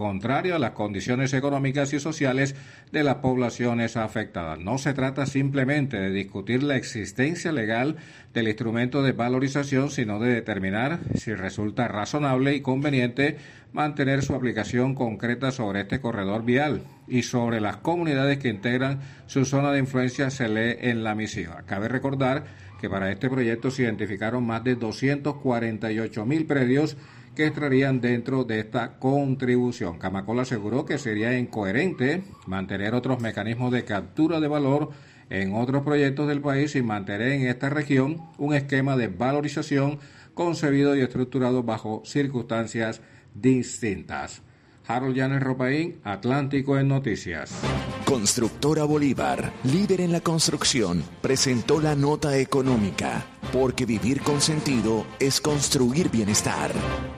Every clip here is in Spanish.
contrario a las condiciones económicas y sociales de las poblaciones afectadas. No se trata simplemente de discutir la existencia legal del instrumento de valorización, sino de determinar si resulta razonable y conveniente mantener su aplicación concreta sobre este corredor vial y sobre las comunidades que integran su zona de influencia, se lee en la misiva. Cabe recordar que para este proyecto se identificaron más de 248,000 predios que estarían dentro de esta contribución. Camacol aseguró que sería incoherente mantener otros mecanismos de captura de valor en otros proyectos del país y mantener en esta región un esquema de valorización concebido y estructurado bajo circunstancias distintas. Harold Llanes Ropaín, Atlántico en Noticias. Constructora Bolívar, líder en la construcción, presentó la nota económica, porque vivir con sentido es construir bienestar.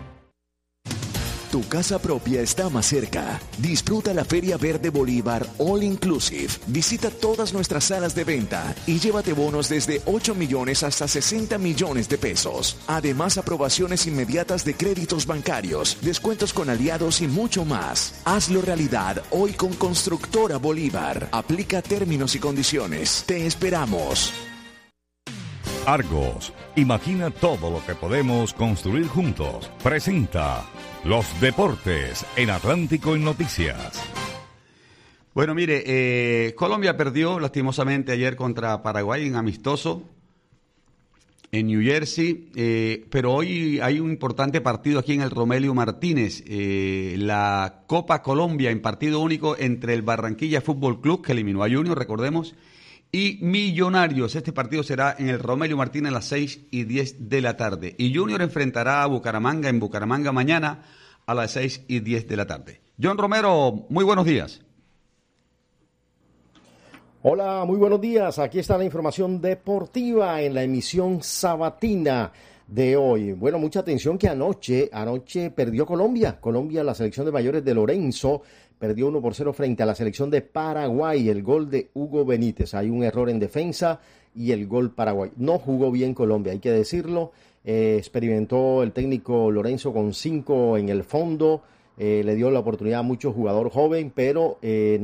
Tu casa propia está más cerca. Disfruta la Feria Verde Bolívar All Inclusive. Visita todas nuestras salas de venta y llévate bonos desde 8 millones hasta 60 millones de pesos. Además, aprobaciones inmediatas de créditos bancarios, descuentos con aliados y mucho más. Hazlo realidad hoy con Constructora Bolívar. Aplica términos y condiciones. Te esperamos. Argos, imagina todo lo que podemos construir juntos. Presenta los deportes en Atlántico en Noticias. Bueno, mire, Colombia perdió lastimosamente ayer contra Paraguay en amistoso en New Jersey, pero hoy hay un importante partido aquí en el Romelio Martínez, la Copa Colombia en partido único entre el Barranquilla Fútbol Club, que eliminó a Junior, recordemos, y Millonarios. Este partido será en el Romelio Martínez a las 6:10 de la tarde. Y Junior enfrentará a Bucaramanga en Bucaramanga mañana a las 6:10 de la tarde. John Romero, muy buenos días. Hola, muy buenos días. Aquí está la información deportiva en la emisión sabatina de hoy. Bueno, mucha atención que anoche perdió Colombia, la selección de mayores de Lorenzo, perdió 1-0 frente a la selección de Paraguay, el gol de Hugo Benítez. Hay un error en defensa y el gol Paraguay. No jugó bien Colombia, hay que decirlo. Experimentó el técnico Lorenzo con 5 en el fondo, le dio la oportunidad a mucho jugador joven, pero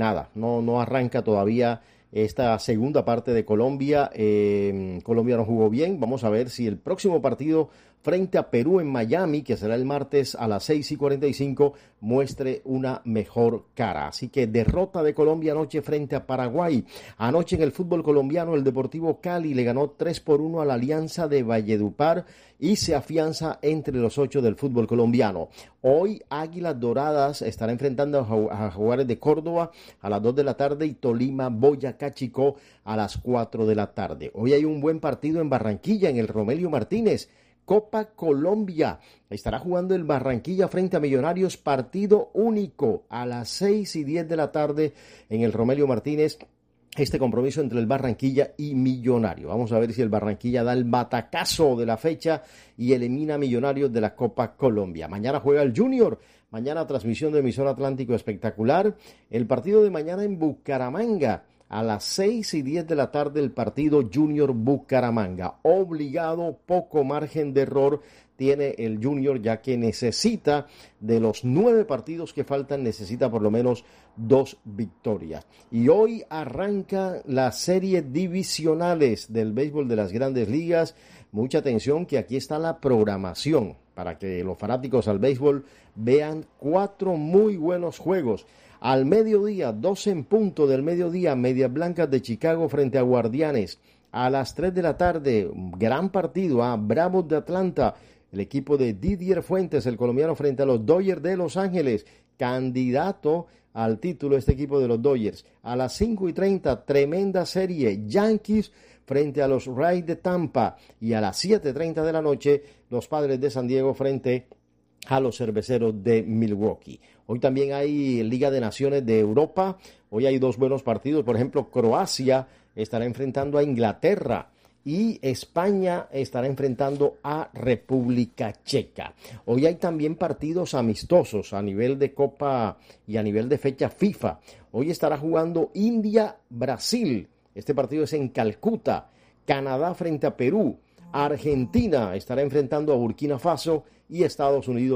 no arranca todavía esta segunda parte de Colombia. Colombia no jugó bien. Vamos a ver si el próximo partido frente a Perú en Miami, que será el martes a las 6:45, muestre una mejor cara. Así que derrota de Colombia anoche frente a Paraguay. Anoche en el fútbol colombiano, el Deportivo Cali le ganó 3-1 a la Alianza de Valledupar y se afianza entre los 8 del fútbol colombiano. Hoy Águilas Doradas estará enfrentando a Jaguares de Córdoba a las 2 de la tarde y Tolima Boyacá Chicó a las 4 de la tarde. Hoy hay un buen partido en Barranquilla, en el Romelio Martínez. Copa Colombia. Estará jugando el Barranquilla frente a Millonarios, partido único a las 6:10 de la tarde en el Romelio Martínez. Este compromiso entre el Barranquilla y Millonario. Vamos a ver si el Barranquilla da el batacazo de la fecha y elimina a Millonarios de la Copa Colombia. Mañana juega el Junior. Mañana transmisión de emisora Atlántico espectacular. El partido de mañana en Bucaramanga. A las 6:10 de la tarde el partido Junior Bucaramanga. Obligado, poco margen de error tiene el Junior, ya que necesita, de los 9 partidos que faltan, necesita por lo menos 2 victorias. Y hoy arranca la serie divisionales del béisbol de las Grandes Ligas. Mucha atención que aquí está la programación para que los fanáticos al béisbol vean 4 muy buenos juegos. Al mediodía, 12 en punto del mediodía, Medias Blancas de Chicago frente a Guardianes. A las 3 de la tarde, gran partido, Bravos de Atlanta, el equipo de Didier Fuentes, el colombiano, frente a los Dodgers de Los Ángeles, candidato al título este equipo de los Dodgers. A las 5:30, tremenda serie, Yankees frente a los Rays de Tampa. Y a las 7:30 de la noche, los Padres de San Diego frente a los Cerveceros de Milwaukee. Hoy también hay Liga de Naciones de Europa. Hoy hay 2 buenos partidos. Por ejemplo, Croacia estará enfrentando a Inglaterra y España estará enfrentando a República Checa. Hoy hay también partidos amistosos a nivel de Copa y a nivel de fecha FIFA. Hoy estará jugando India-Brasil. Este partido es en Calcuta. Canadá frente a Perú. Argentina estará enfrentando a Burkina Faso y Estados Unidos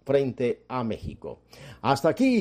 frente a México. Hasta aquí